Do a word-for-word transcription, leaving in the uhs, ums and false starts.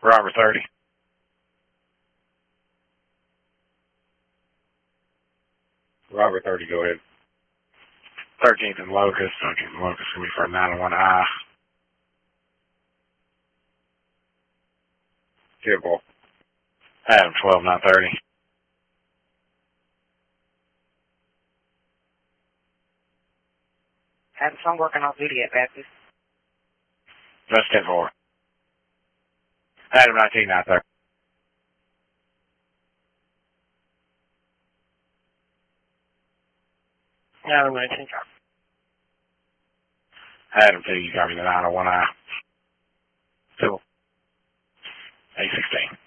Robert thirty. Robert thirty, go ahead. thirteenth and Locust. thirteenth and Locust going to be for nine oh one I. Good boy. Adam twelve nine thirty. Adam, so I'm working on duty at Baptist. That's ten four. Adam nineteen nine thirty. Adam nineteen. Adam two, you got me the nine oh one I. Cool. A sixteen.